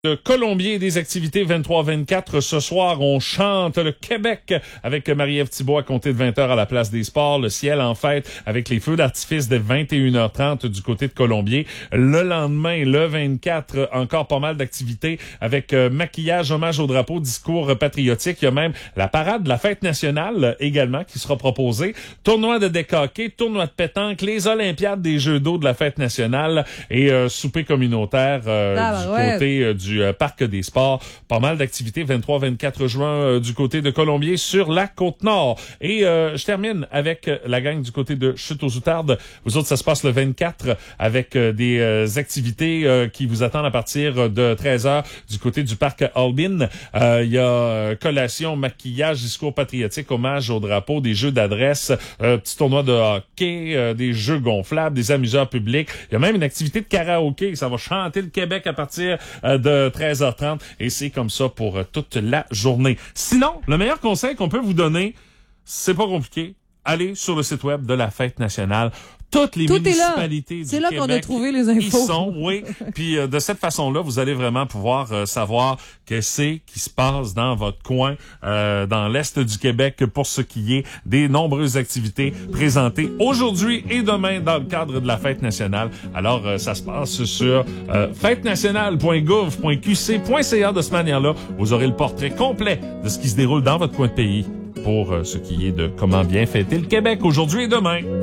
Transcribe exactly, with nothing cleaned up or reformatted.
De Colombier, des activités vingt-trois vingt-quatre. Ce soir, on chante le Québec avec Marie-Ève Thibault à compter de vingt heures à la Place des Sports. Le ciel en fête avec les feux d'artifice dès vingt et une heures trente du côté de Colombier. Le lendemain, le vingt-quatre, encore pas mal d'activités avec euh, maquillage, hommage au drapeau, discours patriotique. Il y a même la parade de la fête nationale également qui sera proposée. Tournoi de deck hockey, tournoi de pétanque, les Olympiades des Jeux d'eau de la fête nationale et euh, souper communautaire euh, ah, du ouais. côté euh, du euh, Parc des Sports. Pas mal d'activités vingt-trois vingt-quatre juin euh, du côté de Colombier sur la Côte-Nord. Et euh, je termine avec euh, la gang du côté de Chute aux Outardes. Vous autres, ça se passe le vingt-quatre avec euh, des euh, activités euh, qui vous attendent à partir de treize heures du côté du Parc Albin. Euh, Il y a euh, collation, maquillage, discours patriotique, hommage au drapeau, des jeux d'adresse, euh, petit tournoi de hockey, euh, des jeux gonflables, des amuseurs publics. Il y a même une activité de karaoké. Ça va chanter le Québec à partir euh, de treize heures trente et c'est comme ça pour euh, toute la journée. Sinon, le meilleur conseil qu'on peut vous donner, c'est pas compliqué. Allez sur le site web de la Fête nationale. Toutes les Tout municipalités du C'est là Québec qu'on a trouvé les infos. y sont, oui. Puis euh, de cette façon-là, vous allez vraiment pouvoir euh, savoir qu'est-ce qui se passe dans votre coin, euh, dans l'est du Québec, pour ce qui est des nombreuses activités présentées aujourd'hui et demain dans le cadre de la Fête nationale. Alors, euh, ça se passe sur euh, fête nationale point gouv point q c point c a. De cette manière-là, vous aurez le portrait complet de ce qui se déroule dans votre coin de pays pour euh, ce qui est de comment bien fêter le Québec aujourd'hui et demain.